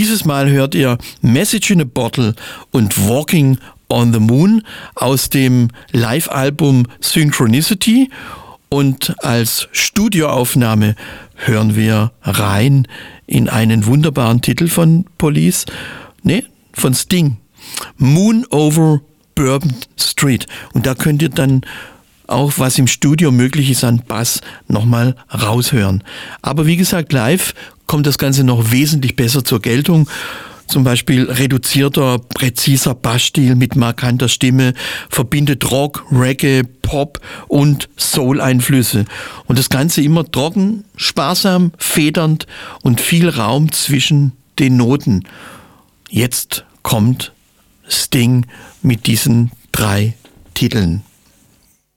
Dieses Mal hört ihr Message in a Bottle und Walking on the Moon aus dem Live-Album Synchronicity. Und als Studioaufnahme hören wir rein in einen wunderbaren Titel von von Sting. Moon over Bourbon Street. Und da könnt ihr dann auch, was im Studio möglich ist an Bass, nochmal raushören. Aber wie gesagt, live kommt das Ganze noch wesentlich besser zur Geltung. Zum Beispiel reduzierter, präziser Bassstil mit markanter Stimme verbindet Rock, Reggae, Pop und Soul-Einflüsse. Und das Ganze immer trocken, sparsam, federnd und viel Raum zwischen den Noten. Jetzt kommt Sting mit diesen 3 Titeln.